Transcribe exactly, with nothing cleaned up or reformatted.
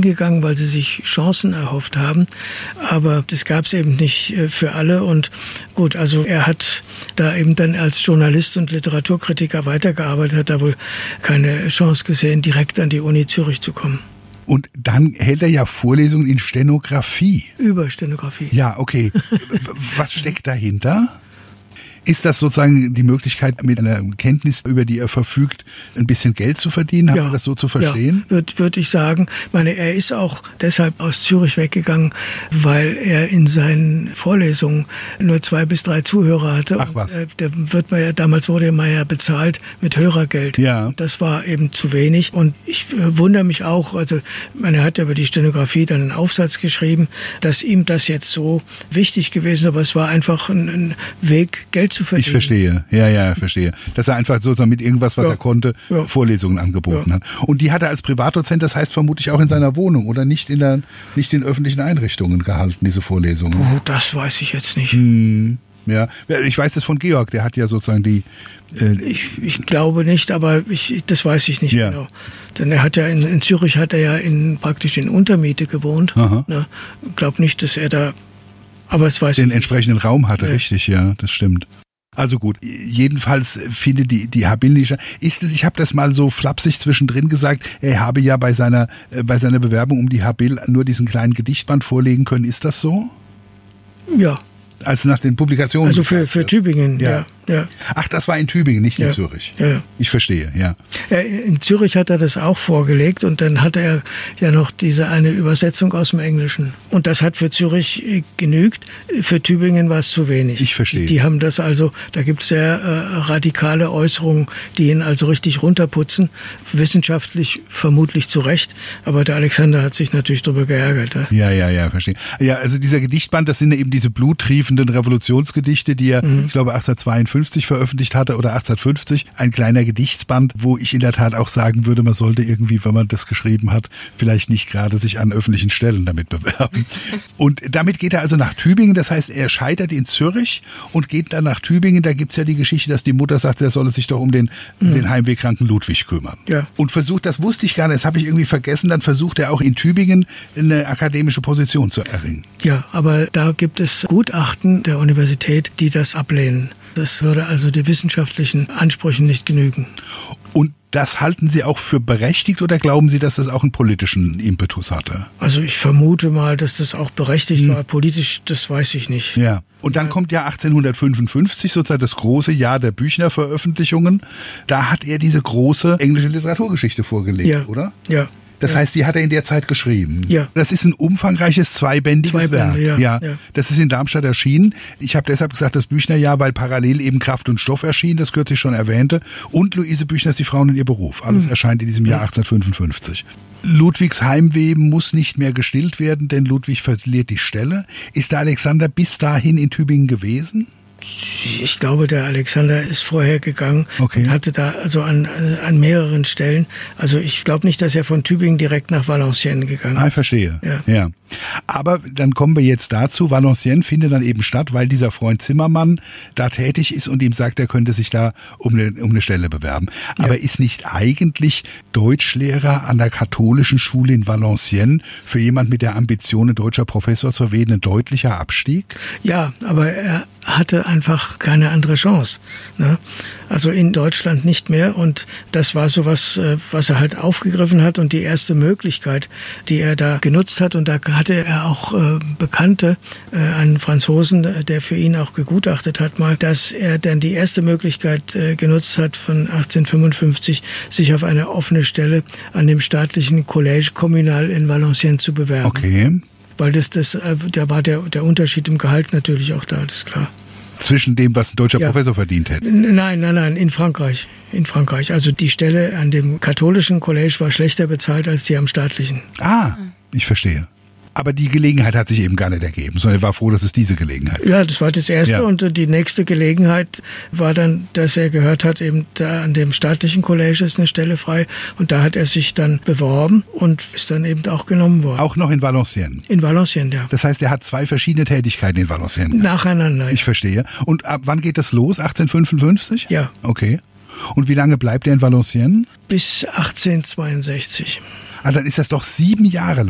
hingegangen, weil sie sich Chancen erhofft haben. Aber das gab es eben nicht für alle. Und gut, also er hat da eben dann als Journalist und Literaturkritiker weitergearbeitet, hat da wohl keine Chance gesehen, direkt an die Uni Zürich zu kommen. Und dann hält er ja Vorlesungen in Stenografie. Über Stenografie. Ja, okay. Was steckt dahinter? Ist das sozusagen die Möglichkeit, mit einer Kenntnis, über die er verfügt, ein bisschen Geld zu verdienen? Hat ja, man das so zu verstehen? Ja, würde würd ich sagen. Ich meine, er ist auch deshalb aus Zürich weggegangen, weil er in seinen Vorlesungen nur zwei bis drei Zuhörer hatte. Ach was. Und, äh, der wird man ja, damals wurde man ja bezahlt mit Hörergeld. Ja. Das war eben zu wenig. Und ich äh, wundere mich auch, also man hat ja über die Stenografie dann einen Aufsatz geschrieben, dass ihm das jetzt so wichtig gewesen ist, aber es war einfach ein, ein Weg, Geld zu verdienen. Ich verstehe, ja, ja, verstehe. Dass er einfach sozusagen mit irgendwas, was ja. er konnte, ja. Vorlesungen angeboten ja. hat. Und die hat er als Privatdozent, das heißt vermutlich auch in seiner Wohnung oder nicht in der, nicht in öffentlichen Einrichtungen gehalten, diese Vorlesungen. Oh, das weiß ich jetzt nicht. Hm, ja, ich weiß das von Georg, der hat ja sozusagen die... Äh ich, ich glaube nicht, aber ich, das weiß ich nicht ja. genau. Denn er hat ja in, in Zürich hat er ja in, praktisch in Untermiete gewohnt. Ne? Ich glaube nicht, dass er da... Aber es weiß den ich entsprechenden nicht. Raum hatte, ja. richtig, ja, das stimmt. Also gut, jedenfalls finde die die Habil nicht, ist es, ich habe das mal so flapsig zwischendrin gesagt, er habe ja bei seiner äh, bei seiner Bewerbung um die Habil nur diesen kleinen Gedichtband vorlegen können, ist das so? Ja. Also nach den Publikationen. Also für für Tübingen, ja. ja. Ja. Ach, das war in Tübingen, nicht in ja. Zürich. Ja, ja. Ich verstehe, ja. In Zürich hat er das auch vorgelegt und dann hatte er ja noch diese eine Übersetzung aus dem Englischen. Und das hat für Zürich genügt, für Tübingen war es zu wenig. Ich verstehe. Die, die haben das also, da gibt es sehr äh, radikale Äußerungen, die ihn also richtig runterputzen. Wissenschaftlich vermutlich zu Recht, aber der Alexander hat sich natürlich darüber geärgert. Ja, ja, ja, ja verstehe. Ja, also dieser Gedichtband, das sind ja eben diese bluttriefenden Revolutionsgedichte, die er, mhm. ich glaube, achtzehnhundertzweiundfünfzig veröffentlicht hatte oder achtzehnhundertfünfzig. Ein kleiner Gedichtsband, wo ich in der Tat auch sagen würde, man sollte irgendwie, wenn man das geschrieben hat, vielleicht nicht gerade sich an öffentlichen Stellen damit bewerben. Und damit geht er also nach Tübingen. Das heißt, er scheitert in Zürich und geht dann nach Tübingen. Da gibt's ja die Geschichte, dass die Mutter sagt, er solle sich doch um den, um mhm. den heimwehkranken Ludwig kümmern. Ja. Und versucht, das wusste ich gar nicht, das habe ich irgendwie vergessen, dann versucht er auch in Tübingen eine akademische Position zu erringen. Ja, aber da gibt es Gutachten der Universität, die das ablehnen. Das würde also den wissenschaftlichen Ansprüchen nicht genügen. Und das halten Sie auch für berechtigt oder glauben Sie, dass das auch einen politischen Impetus hatte? Also ich vermute mal, dass das auch berechtigt hm. war. Politisch, das weiß ich nicht. Ja. Und dann ja. kommt ja achtzehnhundertfünfundfünfzig, sozusagen das große Jahr der Büchner-Veröffentlichungen. Da hat er diese große englische Literaturgeschichte vorgelegt, ja. oder? Ja. Das heißt, die hat er in der Zeit geschrieben. Ja. Das ist ein umfangreiches zweibändiges Zwei Bände, Werk. Ja. Ja. ja. Das ist in Darmstadt erschienen. Ich habe deshalb gesagt, das Büchnerjahr, weil parallel eben Kraft und Stoff erschien, das kürzlich schon erwähnte. Und Luise Büchners Die Frauen und ihr Beruf. Alles mhm. erscheint in diesem Jahr achtzehnhundertfünfundfünfzig. Ludwigs Heimweh muss nicht mehr gestillt werden, denn Ludwig verliert die Stelle. Ist der Alexander bis dahin in Tübingen gewesen? Ich glaube, der Alexander ist vorher gegangen okay. und hatte da also an, an mehreren Stellen. Also ich glaube nicht, dass er von Tübingen direkt nach Valenciennes gegangen ist. Ah, ich verstehe. Ja. ja. Aber dann kommen wir jetzt dazu. Valenciennes findet dann eben statt, weil dieser Freund Zimmermann da tätig ist und ihm sagt, er könnte sich da um eine, um eine Stelle bewerben. Aber ja. ist nicht eigentlich Deutschlehrer an der katholischen Schule in Valenciennes für jemand mit der Ambition, ein deutscher Professor zu werden, ein deutlicher Abstieg? Ja, aber er hatte einfach keine andere Chance. Ne? Also in Deutschland nicht mehr. Und das war so was, was er halt aufgegriffen hat und die erste Möglichkeit, die er da genutzt hat. Und da hatte er auch äh, Bekannte, äh, einen Franzosen, der für ihn auch gegutachtet hat mal, dass er dann die erste Möglichkeit äh, genutzt hat von achtzehnhundertfünfundfünfzig, sich auf eine offene Stelle an dem staatlichen Collège Communal in Valenciennes zu bewerben. Okay. Weil das, das, da war der, der Unterschied im Gehalt natürlich auch da, das ist klar. Zwischen dem, was ein deutscher ja. Professor verdient hätte? Nein, nein, nein, in Frankreich. In Frankreich. Also die Stelle an dem katholischen Collège war schlechter bezahlt als die am staatlichen. Ah, ich verstehe. Aber die Gelegenheit hat sich eben gar nicht ergeben, sondern er war froh, dass es diese Gelegenheit war. Ja, das war das erste. Ja. Und die nächste Gelegenheit war dann, dass er gehört hat, eben da an dem staatlichen Collège ist eine Stelle frei. Und da hat er sich dann beworben und ist dann eben auch genommen worden. Auch noch in Valenciennes? In Valenciennes, ja. Das heißt, er hat zwei verschiedene Tätigkeiten in Valenciennes? Nacheinander. Ja. Ich verstehe. Und ab wann geht das los? achtzehnhundertfünfundfünfzig? Ja. Okay. Und wie lange bleibt er in Valenciennes? Bis achtzehnhundertzweiundsechzig. Ah, dann ist das doch sieben Jahre lang.